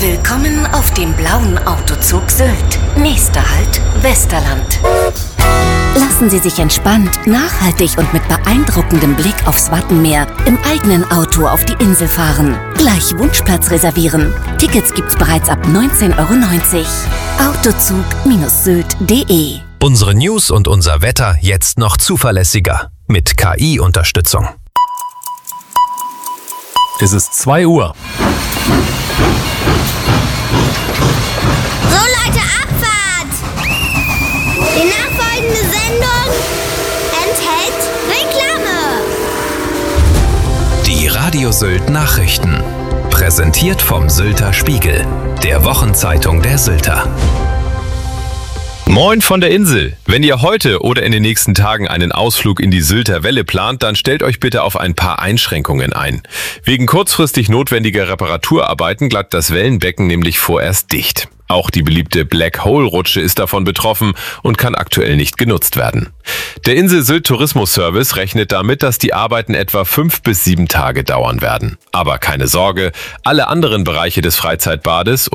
Willkommen auf dem blauen Autozug Sylt. Nächster Halt, Westerland. Lassen Sie sich entspannt, nachhaltig und mit beeindruckendem Blick aufs Wattenmeer im eigenen Auto auf die Insel fahren. Gleich Wunschplatz reservieren. Tickets gibt's bereits ab 19,90 €. Autozug-sylt.de. Unsere News und unser Wetter jetzt noch zuverlässiger. Mit KI-Unterstützung. Es ist 2 Uhr. So Leute, Abfahrt! Die nachfolgende Sendung enthält Reklame. Die Radio Sylt Nachrichten. Präsentiert vom Sylter Spiegel, der Wochenzeitung der Sylter. Moin von der Insel. Wenn ihr heute oder in den nächsten Tagen einen Ausflug in die Sylter Welle plant, dann stellt euch bitte auf ein paar Einschränkungen ein. Wegen kurzfristig notwendiger Reparaturarbeiten gleitet das Wellenbecken nämlich vorerst dicht. Auch die beliebte Black-Hole-Rutsche ist davon betroffen und kann aktuell nicht genutzt werden. Der Insel Sylt Tourismus-Service rechnet damit, dass die Arbeiten etwa 5 bis 7 Tage dauern werden. Aber keine Sorge, alle anderen Bereiche des Freizeitbades